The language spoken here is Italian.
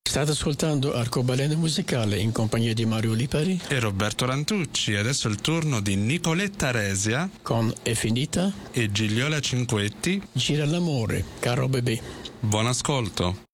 State ascoltando Arcobaleno Musicale in compagnia di Mario Lipari e Roberto Lantucci. Adesso è il turno di Nicoletta Resia con È finita e Gigliola Cinquetti. Gira l'amore, caro bebè. Buon ascolto.